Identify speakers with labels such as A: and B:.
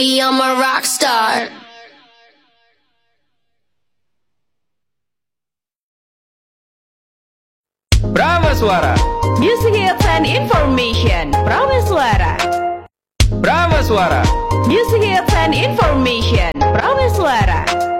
A: I'm a rock star.
B: Prameswara.
C: Music hits and information. Prameswara.
B: Prameswara.
C: Music hits and information. Prameswara.